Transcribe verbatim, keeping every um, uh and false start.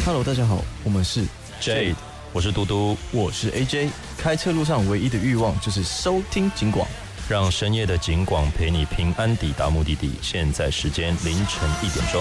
Hello， 大家好，我们是 Jade， 我是嘟嘟， 我是 A J。开车路上唯一的欲望就是收听警广， 让深夜的警广陪你平安抵达目的地。现在时间凌晨一点钟。